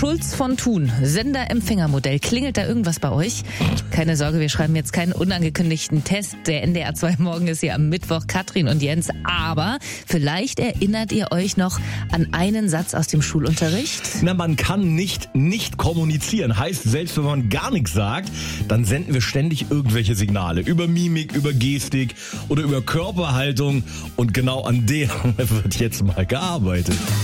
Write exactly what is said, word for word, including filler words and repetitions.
Schulz von Thun, Sender-Empfänger-Modell. Klingelt da irgendwas bei euch? Keine Sorge, wir schreiben jetzt keinen unangekündigten Test. Der N D R zwei Morgen ist hier am Mittwoch, Katrin und Jens. Aber vielleicht erinnert ihr euch noch an einen Satz aus dem Schulunterricht? Na, man kann nicht nicht kommunizieren. Heißt, selbst wenn man gar nichts sagt, dann senden wir ständig irgendwelche Signale. Über Mimik, über Gestik oder über Körperhaltung. Und genau an der wird jetzt mal gearbeitet.